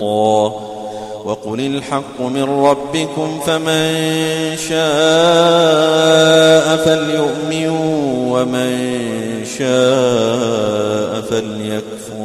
وقل الحق من ربكم فمن شاء فليؤمن ومن شاء فليكفر